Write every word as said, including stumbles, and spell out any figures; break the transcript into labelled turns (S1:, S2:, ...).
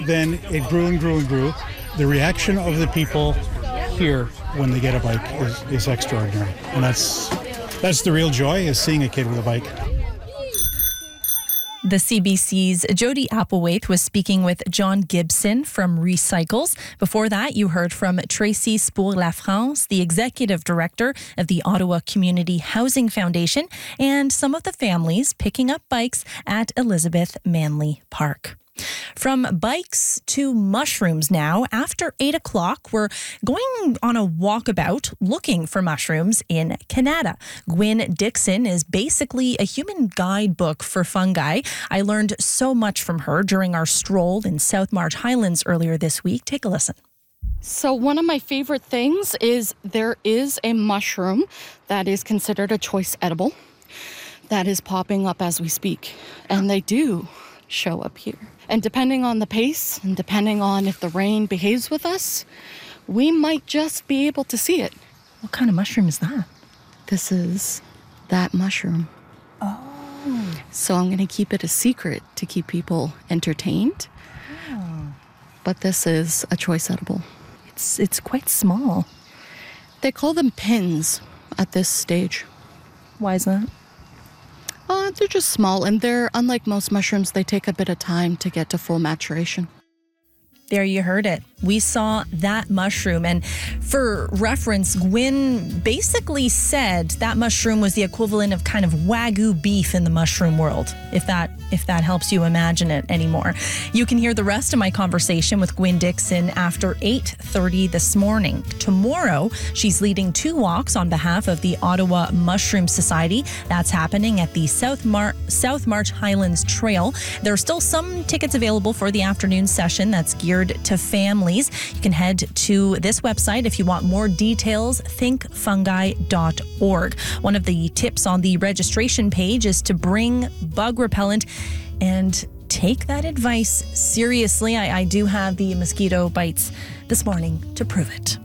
S1: then it grew and grew and grew. The reaction of the people here when they get a bike is, is extraordinary. And that's that's the real joy, is seeing a kid with a bike.
S2: The C B C's Jody Applewhite was speaking with John Gibson from Recycles. Before that, you heard from Tracy Spour-Lafrance, the executive director of the Ottawa Community Housing Foundation, and some of the families picking up bikes at Elizabeth Manley Park. From bikes to mushrooms now. After eight o'clock, we're going on a walkabout looking for mushrooms in Canada. Gwyn Dixon is basically a human guidebook for fungi. I learned so much from her during our stroll in South March Highlands earlier this week. Take a listen.
S3: So one of my favorite things is there is a mushroom that is considered a choice edible that is popping up as we speak. And they do show up here. And depending on the pace and depending on if the rain behaves with us, we might just be able to see it.
S2: What kind of mushroom is that?
S3: This is that mushroom.
S2: Oh.
S3: So I'm going to keep it a secret to keep people entertained.
S2: Oh.
S3: But this is a choice edible.
S2: It's it's quite small.
S3: They call them pins at this stage.
S2: Why is that?
S3: Uh, they're just small, and they're, unlike most mushrooms, they take a bit of time to get to full maturation.
S2: There you heard it. We saw that mushroom. And for reference, Gwyn basically said that mushroom was the equivalent of kind of Wagyu beef in the mushroom world, if that if that helps you imagine it anymore. You can hear the rest of my conversation with Gwyn Dixon after eight thirty this morning. Tomorrow, she's leading two walks on behalf of the Ottawa Mushroom Society. That's happening at the South, Mar- South March Highlands Trail. There are still some tickets available for the afternoon session that's geared to families. You can head to this website if you want more details, think fungi dot org. One of the tips on the registration page is to bring bug repellent and take that advice seriously. I, I do have the mosquito bites this morning to prove it.